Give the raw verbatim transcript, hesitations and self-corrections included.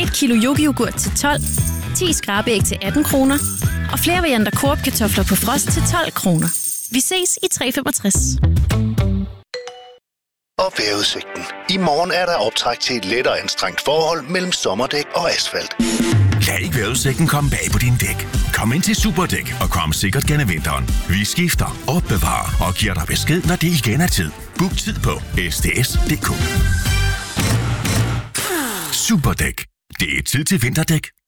et kilo yoghurt til tolv, ti skrabeæg til atten kroner og flere varianter Coop-kartofler på frost til tolv kroner. Vi ses i tre femogtres. Og vejrudsigten. I morgen er der optræk til et lettere anstrengt forhold mellem sommerdæk og asfalt. Lad ikke vejrudsigten komme bag på dine dæk. Kom ind til Superdæk og kom sikkert gennem vinteren. Vi skifter, opbevarer og giver dig besked, når det igen er tid. Book tid på s t s punktum d k. Superdæk. Det er tid til vinterdæk.